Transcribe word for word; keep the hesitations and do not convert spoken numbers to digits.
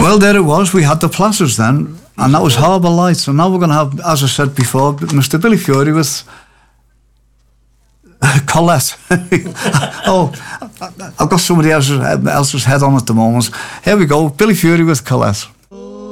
Well, there it was. We had the Platters then, and that was Harbour Lights. And now we're going to have, as I said before, Mister Billy Fury with Colette. Oh, I've got somebody else's, else's head on at the moment. Here we go, Billy Fury with Colette.